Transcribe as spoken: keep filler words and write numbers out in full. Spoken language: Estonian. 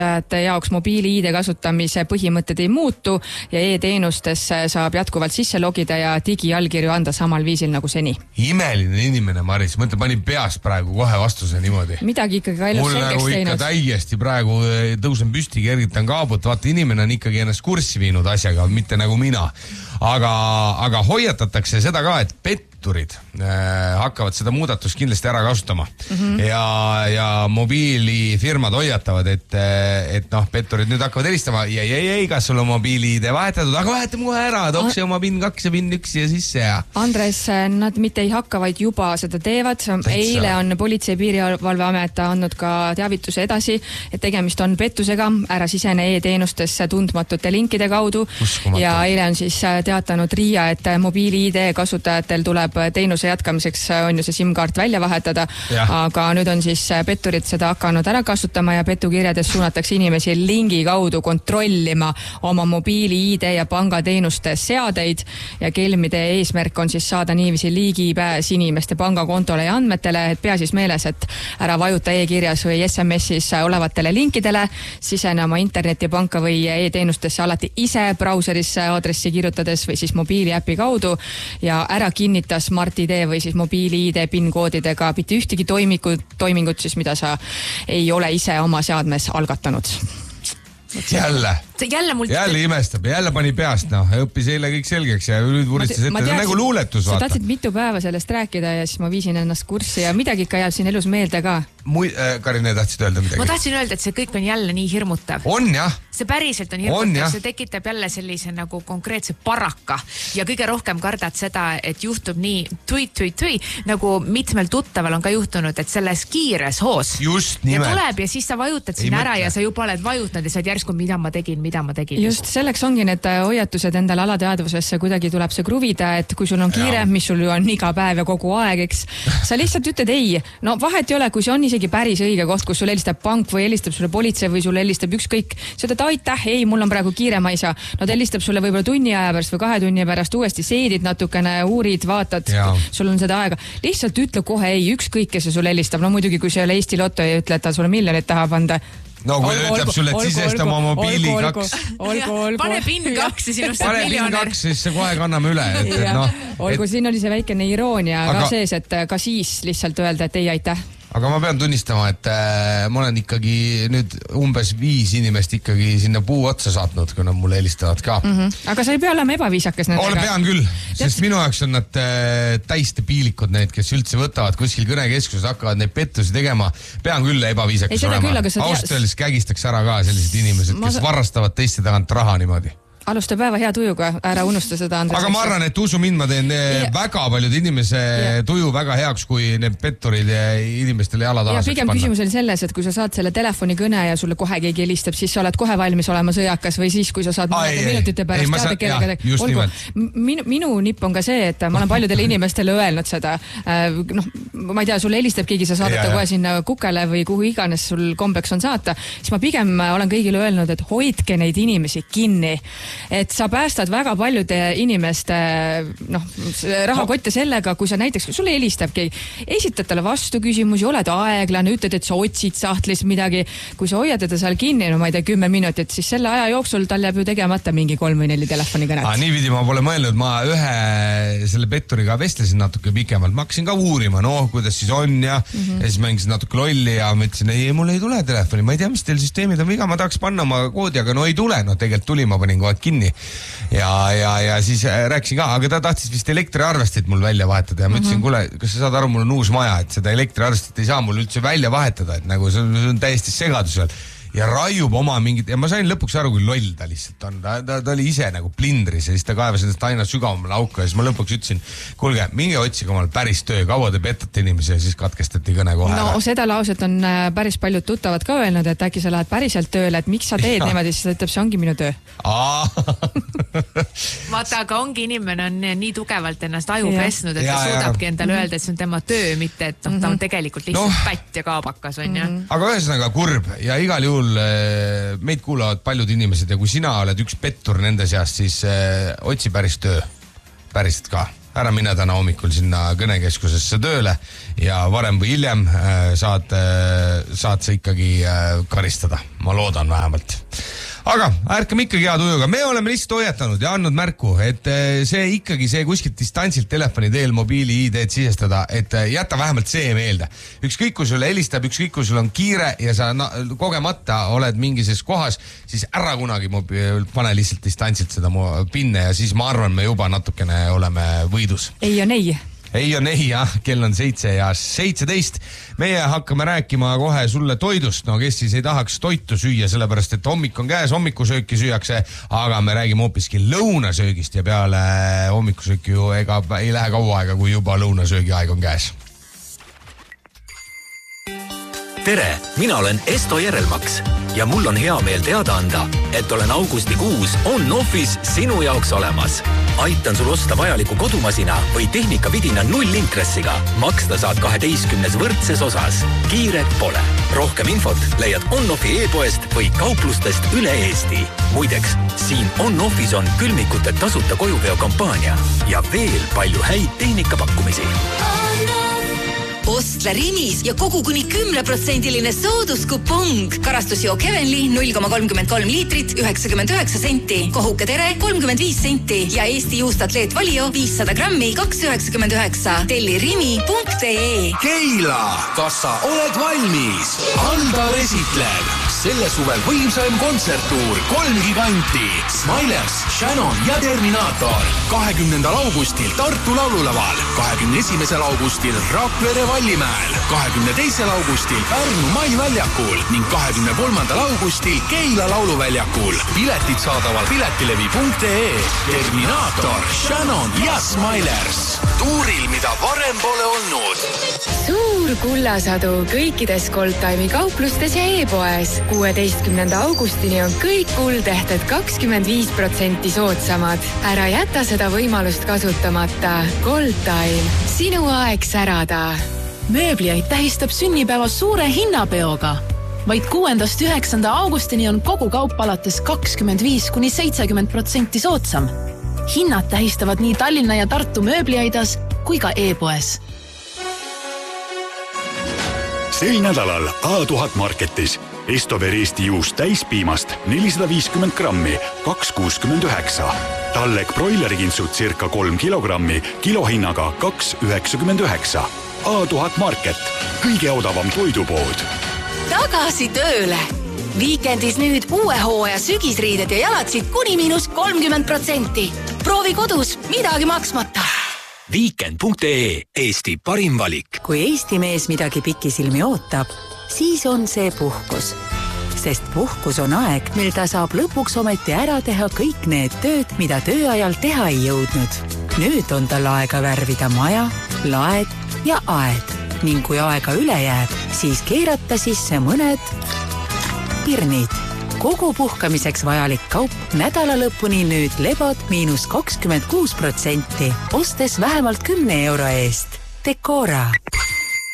jaoks mobiili-I D kasutamise põhimõtted ei muutu ja e-teenustesse saab jätkuvalt sisse logida ja digiallkirju anda samal viisil nagu seni. Imeline inimene, Maris. Mõtle, pani peast praegu kohe vastuse niimoodi. Midagi ikkagi ka elus mul selgeks nagu teinud. Ikka täiesti praegu tõusen püsti, kergitan kaabut. Vaata, inimene on ikkagi ennast kurssi viinud asjaga, mitte nagu mina. Aga, aga hoiatatakse seda ka, et petturid äh, hakkavad seda muudatust kindlasti ära kasutama. Mm-hmm. Ja, ja mobiilifirmad hoiatavad, et, et noh, petturid nüüd hakkavad helistama. Ja ei, ei, kas sul on mobiili-I D vahetatud, aga vahetame kohe ära, toksi oma pin kaks ja pin üks ja sisse. Ja. Andres, nad mitte ei hakka, vaid juba seda teevad. Eile on Politsei- ja Piirivalveamet andnud ka teavituse edasi, et tegemist on pettusega, ära sisene e-teenustesse tundmatute linkide kaudu. Uskumatu. Ja eile on siis teatanud Riia, et mobiili-I D kasutajatel tuleb teenuse jätkamiseks on ju see SIM-kaart välja vahetada, ja. Aga nüüd on siis petturid seda hakanud ära kasutama ja petukirjades suunatakse inimesi lingi kaudu kontrollima oma mobiili-I D ja pangateenuste seadeid ja kelmide eesmärk on siis saada niiviisi ligipääs inimeste pangakontole ja andmetele, et pea siis meeles, et ära vajuta e-kirjas või S M S-is olevatele linkidele, sisene oma internetipanka või e-teenustesse alati ise brauserisse aadressi kirjutades või siis mobiiliäpi kaudu ja ära kinnita Smart-I D või siis mobiili-I D PIN-koodidega mitte ühtegi toimingut, toimingut siis, mida sa ei ole ise oma seadmes algatanud. Jälle. Jälle, mul... jälle imestab, jälle pani peast, noh, õppis eile kõik selgeks ja nüüd vuristas ette, see on nagu luuletus, vaata. Sa tahtsid mitu päeva sellest rääkida ja siis ma viisin ennast kurssi ja midagi ikka jääb siin elus meelde ka. Mui, äh, Karine, tahtsid öelda midagi? Ma tahtsin öelda, et see kõik on jälle nii hirmutav. On, jah. See päriselt on hirmutav, on, see tekitab jälle sellise nagu konkreetse paraka ja kõige rohkem kardad seda, et juhtub nii tui, tui, tui, nagu mitmel tuttaval on ka juhtunud, et selles kiires hoos. Just nimelt. Ja tuleb ja siis sa vajutad siin ära ja sa juba oled vajutanud ja sa oled järsku, mida ma tegin, mida ma tegin. Just selleks ongi need hoiatused endale alateadvusesse, kuidagi tuleb see kruvida, et kui sul on kiire, mis sul ju on iga päev ja kogu aeg, eks, sa lihtsalt ütled ei. No vahet ei ole, kui see on isegi päris õige koht, kus sul helistab pank või helistab sulle politsei või sul helistab ükskõik, sa ütled aitäh, ei, mul on praegu kiire, ma ei saa. No ta helistab sulle võib-olla tunni aja pärast või kahe tunni pärast uuesti seedid natukene, uurid, vaatad, ja. Sul on seda aega. Lihtsalt ütle kohe ei, ükskõik, kes sul helistab. No muidugi, kui see ei ole Eesti Lotto ja ütle, et ta sulle miljonit tahab anda. No kui olgu, ütleb sulle, et sisesta oma mobiili olgu, kaks. Olgu, olgu. Pane pin kaks ja sinust Pane pin kaks, siis kohe kanname üle. Et, et no, olgu, et... siin oli see väikene iroonia aga... ka sees, et ka siis lihtsalt öelda, et ei aitäh. Aga ma pean tunnistama, et äh, ma olen ikkagi nüüd umbes viis inimest ikkagi sinna puu otsa saatnud, kui nad mulle helistavad ka. Mm-hmm. Aga sa ei pea olema ebaviisakas nendega. Olen pean küll, sest Tead... minu jaoks on nad äh, täiste piilikud need, kes üldse võtavad kuskil kõnekeskuses, hakkavad neid pettusi tegema. Pean küll ebaviisakas ei, olema. Ausalt öeldes kägistaks ära ka sellised inimesed, ma... kes varrastavad teiste tagant raha niimoodi. Alusta päeva hea tujuga, ära unusta seda, Andres. Aga ma arvan, et usu mind, ma teen ja. väga paljud inimese ja. tuju väga heaks, kui need petturid inimestele jala taha saaks panna. Pigem küsimus oli selles, et kui sa saad selle telefonikõne ja sulle kohe keegi helistab, siis sa oled kohe valmis olema sõjakas või siis, kui sa saad mõnede minutite pärast teada kellega. Olgu, minu, minu nipp on ka see, et ma olen paljudele inimestele öelnud seda. Noh, ma ei tea, sulle helistab keegi, sa saadad ta kohe sinna kukele või kuhu iganes sul kombeks on saata, siis ma pigem olen kõigile öelnud, et hoidke neid inimesi kinni. Et sa päästad väga paljude inimeste noh, rahakotte sellega, kui sa näiteks, kui sulle helistab keegi, esitad talle vastu küsimusi, oled aeglane, ütled, et sa otsid sahtlis midagi, kui sa hoiad teda seal kinni, no ma ei tea, kümme minutit, siis selle aja jooksul tal jääb ju tegemata mingi kolm või neli telefonikõnet. Ah, niipidi ma pole mõelnud, ma ühe selle petturiga vestlesin natuke pikemalt, ma hakkasin ka uurima, noh, kuidas siis on ja, mm-hmm. ja siis mängisin natuke lolli ja ma ütlesin, ei, mul ei tule telefoni, ma ei tea, mis teil süsteemid on viga, ma tahaks panna oma koodi, aga no ei tule, no tegelikult tuli, ma panin kohe kinni ja, ja, ja siis rääkisin ka, aga ta tahtis vist elektriarvestit mul välja vahetada ja ma ütlesin, kuule, kas sa saad aru, mul on uus maja, et seda elektriarvestit ei saa mul üldse välja vahetada, et nagu see on, see on täiesti segadus veel. Ja raiub oma mingid, ja ma sain lõpuks aru, kui loll ta lihtsalt on, ta, ta, ta oli ise nagu plindris ja siis ta kaevas endast aina sügavamale auka ja siis ma lõpuks ütlesin, kuulge, minge otsige omal päris töö, kaua te petate inimesi ja siis katkestati kõne kohe. No ära. Seda lauset on päris paljud tuttavad ka öelnud, et äkki sa lähed päriselt tööle, et miks sa teed niimoodi, siis ta ütleb, see ongi minu töö. Vaata, aga ongi inimene on nii tugevalt ennast aju pesnud, et ja, ta suudabki ja. endale öelda, et see on tema töö, mitte et no, ta on tegelikult lihtsalt no. pätt ja kaabakas on ja. Aga ühesõnaga kurb ja igal juhul meid kuulavad paljud inimesed ja kui sina oled üks pettur nende seast, siis äh, otsi päris töö. Päriselt ka. ära mine täna hommikul sinna kõnekeskusesse tööle ja varem või hiljem saad, saad sa ikkagi karistada. Ma loodan vähemalt. Aga ärkame ikkagi hea tujuga. Me oleme lihtsalt hoiatanud ja andnud märku, et see ikkagi see kuskilt distantsilt telefoni teel mobiili I D-d sisestada, et jäta vähemalt see meelde. Ükskõik kui sulle helistab, ükskõik kui sul on kiire ja sa na- kogemata oled mingises kohas, siis ära kunagi mobiil, pane lihtsalt distantsilt seda pinne ja siis ma arvan, me juba natukene oleme võidus. Ei on ei. Ei on ei, jah, kell on seitse ja seitseteist. Meie hakkame rääkima kohe sulle toidust, no kes siis ei tahaks toitu süüa, sellepärast et hommik on käes, hommikusööki süüakse, aga me räägime hoopiski lõunasöögist ja peale hommikusööki ju ega ei lähe kaua aega, kui juba lõunasöögi aeg on käes. Tere, mina olen Esto Järelmaks ja mul on hea meel teada anda, et olen augustikuus on-offis sinu jaoks olemas. Aitan sul osta vajaliku kodumasina või tehnikavidina nullintressiga. Maksta saad kaheteistkümnes võrdses osas. Kiiret pole. Rohkem infot leiad on-offi e-poest või kauplustest üle Eesti. Muideks, siin on-offis on külmikute tasuta kojuveo kampaania ja veel palju häid tehnikapakkumisi. Ostla Rimis ja kogu kuni kümne protsendiline sooduskupong. Karastusjook Heavenly null koma kolmkümmend kolm liitrit, üheksakümmend üheksa senti. Kohuke Tere kolmkümmend viis senti ja Eesti juustatleet Valio viissada grammi kaks üheksakümmend üheksa. Telli rimi punkt ee. Keila, kas sa oled valmis? Aldar esitleb selle suvel võimsaim kontserttuur kolm giganti. Smilers, Shannon ja Terminator. kahekümnendal augustil Tartu laululaval. kahekümne esimesel augustil Rakvere Vallimäel. kahekümne teisel augustil Pärnu Mai väljakul ning kahekümne kolmandal augustil Keila lauluväljakul. Piletid saadaval piletilevi punkt ee. Terminator, Shannon ja Smilers. Tuuril, mida varem pole olnud. Suur kullasadu kõikides Goldtime'i kauplustes ja e-poes. kuueteistkümnenda augustini on kõik kuldehted kakskümmend viis protsenti soodsamad. Ära jäta seda võimalust kasutamata. Goldtime. Sinu aeg särada. Mööbliaid tähistab sünnipäeva suure hinnapeoga. Vaid kuuendast üheksanda augustini on kogu kaup alates kakskümmend viis kuni seitsekümmend protsenti soodsam. Hinnad tähistavad nii Tallinna ja Tartu mööbliaidas kui ka e-poes. Sel nädalal A tuhat Marketis Estover Eesti juust täispiimast nelisada viiskümmend grammi, kaks kuuskümmend üheksa. Tallek broilerikintsud cirka kolm kilogrammi, kilohinnaga kaks üheksakümmend üheksa. A tuhat Market, kõige odavam toidupood. Tagasi tööle! Viikendis nüüd uue hooaja sügisriided ja jalatsid kuni miinus kolmkümmend protsenti. Proovi kodus, midagi maksmata. Weekend punkt ee, Eesti parim valik. Kui Eesti mees midagi pikisilmi ootab, siis on see puhkus. Sest puhkus on aeg, mil ta saab lõpuks ometi ära teha kõik need tööd, mida tööajal teha ei jõudnud. Nüüd on tal aega värvida maja, laed ja aed. Ning kui aega üle jääb, siis keerata sisse mõned pirnid. Kogu puhkamiseks vajalik kaup nädala lõpuni nüüd lebod miinus kakskümmend kuus protsenti, ostes vähemalt kümne euro eest. Decora.